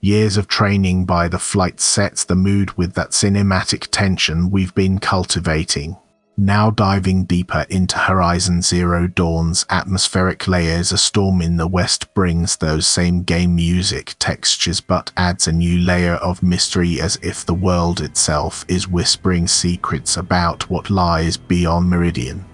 Years of training by the flight sets the mood with that cinematic tension we've been cultivating. Now diving deeper into Horizon Zero Dawn's atmospheric layers, a storm in the west brings those same game music textures but adds a new layer of mystery, as if the world itself is whispering secrets about what lies beyond Meridian.